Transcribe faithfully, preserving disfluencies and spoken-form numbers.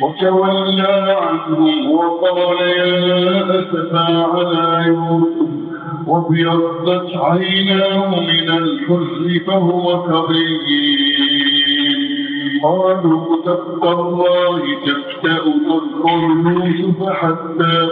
وتولى عنهم وقال يا أسفى على يوسف وابيضت عيناه من الحزن فهو كظيم قالوا تالله تفتأ تذكر يوسف حتى